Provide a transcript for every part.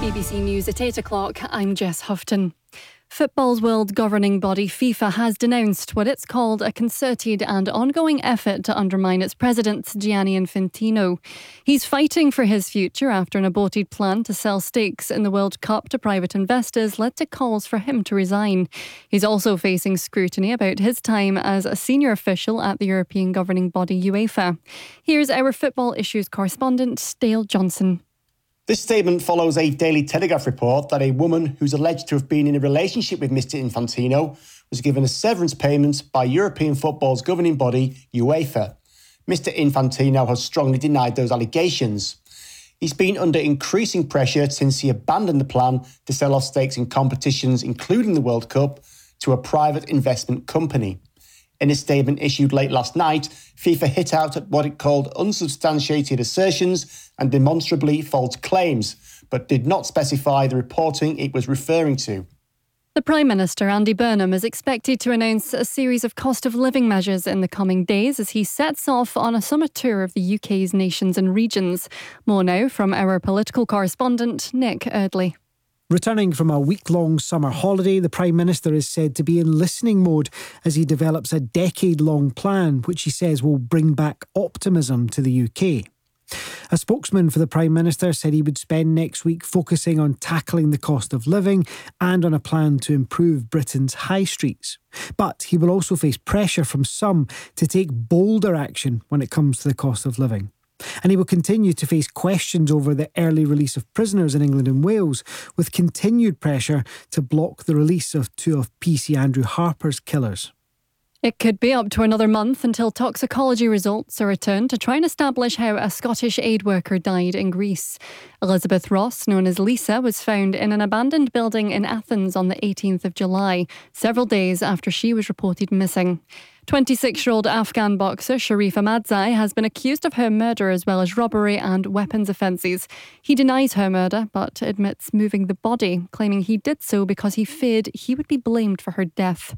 BBC News at 8 o'clock, I'm Jess Houghton. Football's world governing body FIFA has denounced what it's called a concerted and ongoing effort to undermine its president, Gianni Infantino. He's fighting for his future after an aborted plan to sell stakes in the World Cup to private investors led to calls for him to resign. He's also facing scrutiny about his time as a senior official at the European governing body UEFA. Here's our football issues correspondent, Dale Johnson. This statement follows a Daily Telegraph report that a woman who's alleged to have been in a relationship with Mr Infantino was given a severance payment by European football's governing body, UEFA. Mr Infantino has strongly denied those allegations. He's been under increasing pressure since he abandoned the plan to sell off stakes in competitions, including the World Cup, to a private investment company. In a statement issued late last night, FIFA hit out at what it called unsubstantiated assertions and demonstrably false claims, but did not specify the reporting it was referring to. The Prime Minister, Andy Burnham, is expected to announce a series of cost of living measures in the coming days as he sets off on a summer tour of the UK's nations and regions. More now from our political correspondent, Nick Erdley. Returning from a week-long summer holiday, the Prime Minister is said to be in listening mode as he develops a decade-long plan which he says will bring back optimism to the UK. A spokesman for the Prime Minister said he would spend next week focusing on tackling the cost of living and on a plan to improve Britain's high streets. But he will also face pressure from some to take bolder action when it comes to the cost of living. And he will continue to face questions over the early release of prisoners in England and Wales, with continued pressure to block the release of two of PC Andrew Harper's killers. It could be up to another month until toxicology results are returned to try and establish how a Scottish aid worker died in Greece. Elizabeth Ross, known as Lisa, was found in an abandoned building in Athens on the 18th of July, several days after she was reported missing. 26-year-old Afghan boxer Sharif Ahmadzai has been accused of her murder as well as robbery and weapons offences. He denies her murder but admits moving the body, claiming he did so because he feared he would be blamed for her death.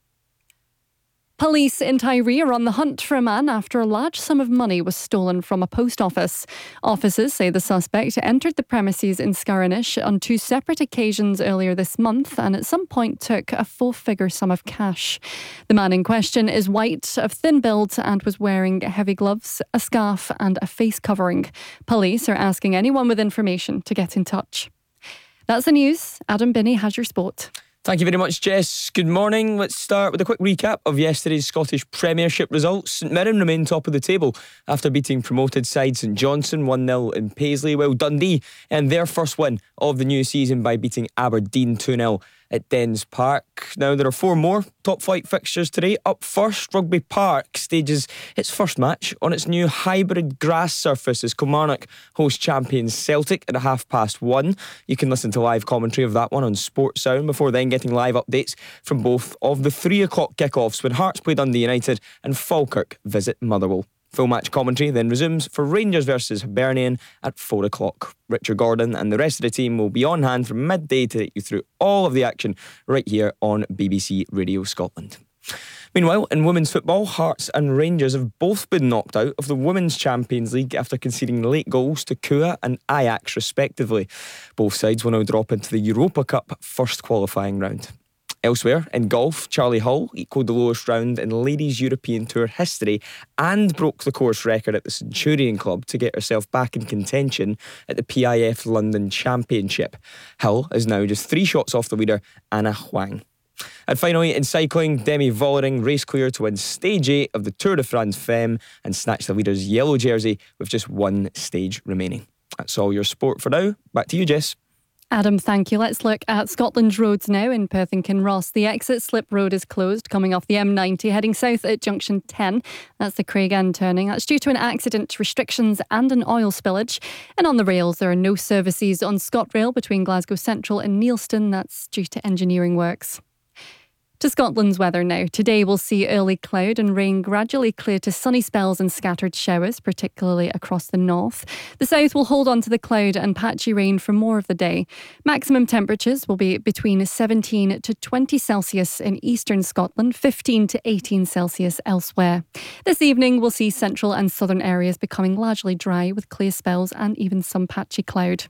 Police in Tiree are on the hunt for a man after a large sum of money was stolen from a post office. Officers say the suspect entered the premises in Skirnish on two separate occasions earlier this month and at some point took a four-figure sum of cash. The man in question is white, of thin build and was wearing heavy gloves, a scarf and a face covering. Police are asking anyone with information to get in touch. That's the news. Adam Binney has your sport. Thank you very much, Jess. Good morning. Let's start with a quick recap of yesterday's Scottish Premiership results. St Mirren remain top of the table after beating promoted side St Johnstone 1-0 in Paisley, while Dundee earned their first win of the new season by beating Aberdeen 2-0 at Dens Park. Now, there are four more top-flight fixtures today. Up first, Rugby Park stages its first match on its new hybrid grass surface as Kilmarnock host champions Celtic at 1:30. You can listen to live commentary of that one on Sports Sound before then getting live updates from both of the 3 o'clock kickoffs when Hearts play Dundee United and Falkirk visit Motherwell. Full match commentary then resumes for Rangers versus Hibernian at 4 o'clock. Richard Gordon and the rest of the team will be on hand from midday to take you through all of the action right here on BBC Radio Scotland. Meanwhile, in women's football, Hearts and Rangers have both been knocked out of the Women's Champions League after conceding late goals to Kua and Ajax respectively. Both sides will now drop into the Europa Cup first qualifying round. Elsewhere, in golf, Charlie Hull equalled the lowest round in Ladies European Tour history and broke the course record at the Centurion Club to get herself back in contention at the PIF London Championship. Hull is now just 3 shots off the leader, Anna Huang. And finally, in cycling, Demi Vollering raced clear to win Stage 8 of the Tour de France Femme and snatch the leader's yellow jersey with just one stage remaining. That's all your sport for now. Back to you, Jess. Adam, thank you. Let's look at Scotland's roads now in Perth and Kinross. The exit slip road is closed coming off the M90 heading south at junction 10. That's the Craigend turning. That's due to an accident, restrictions and an oil spillage. And on the rails, there are no services on ScotRail between Glasgow Central and Neilston. That's due to engineering works. To Scotland's weather now. Today we'll see early cloud and rain gradually clear to sunny spells and scattered showers, particularly across the north. The south will hold on to the cloud and patchy rain for more of the day. Maximum temperatures will be between 17 to 20 Celsius in eastern Scotland, 15 to 18 Celsius elsewhere. This evening we'll see central and southern areas becoming largely dry with clear spells and even some patchy cloud.